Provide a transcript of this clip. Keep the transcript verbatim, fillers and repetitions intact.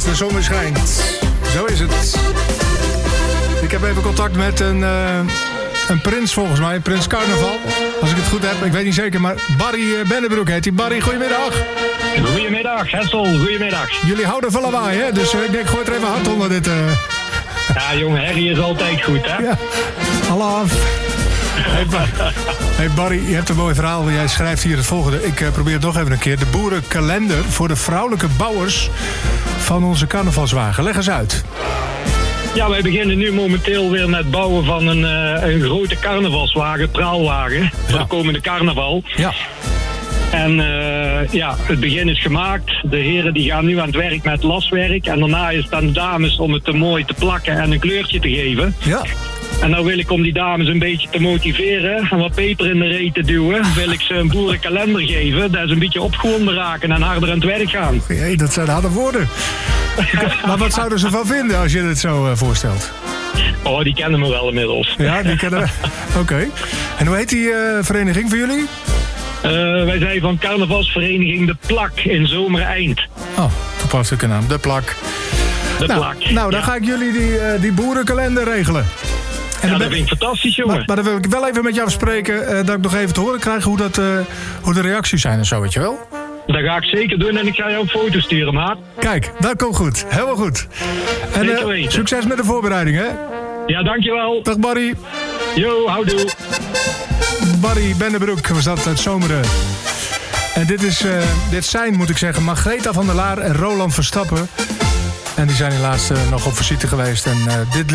de zon weer schijnt. Zo is het. Ik heb even contact met een, uh, een prins volgens mij, Prins Carnaval. Als ik het goed heb, ik weet niet zeker, maar Barry uh, Bennebroek heet hij. Barry, goedemiddag. Goedemiddag, Hessel, goedemiddag. Jullie houden van lawaai, hè? Dus uh, ik denk, gooi er even hard onder dit... Uh... Ja, jongen, herrie is altijd goed, hè? Ja, hallo. Hey, Bar- hey Barry, je hebt een mooi verhaal. Jij schrijft hier het volgende. Ik uh, probeer het nog even een keer. De boerenkalender voor de vrouwelijke bouwers van onze carnavalswagen. Leg eens uit. Ja, wij beginnen nu momenteel weer met bouwen van een, uh, een grote carnavalswagen, praalwagen, voor Ja. de komende carnaval. Ja. En uh, ja, het begin is gemaakt. De heren die gaan nu aan het werk met laswerk. En daarna is het aan de dames om het te mooi te plakken en een kleurtje te geven. Ja. En nou wil ik om die dames een beetje te motiveren en wat peper in de reet te duwen, wil ik ze een boerenkalender geven. Dat ze een beetje opgewonden raken en harder aan het werk gaan. Hey, dat zijn harde woorden. Maar wat zouden ze van vinden als je het zo uh, voorstelt? Oh, die kennen me wel inmiddels. Ja, die kennen we. Oké. Okay. En hoe heet die uh, vereniging voor jullie? Uh, wij zijn van carnavalsvereniging De Plak in Zomereind. Oh, toepasselijke naam. De Plak. De nou, Plak. Nou, dan ja. ga ik jullie die, uh, die boerenkalender regelen. En ja, ben... dat vind ik fantastisch, jongen. Maar, maar dan wil ik wel even met jou spreken, uh, dat ik nog even te horen krijg hoe, dat, uh, hoe de reacties zijn en zo, weet je wel? Dat ga ik zeker doen en ik ga jou een foto sturen, maat. Kijk, dat komt goed. Helemaal goed. En uh, succes met de voorbereiding, hè? Ja, dankjewel. Dag Barry. Yo, houdoe. Barry Bennebroek was dat uit Zomeren. En dit, is, uh, dit zijn, moet ik zeggen, Margreta van der Laar en Roland Verstappen. En die zijn helaas uh, nog op visite geweest. En uh, dit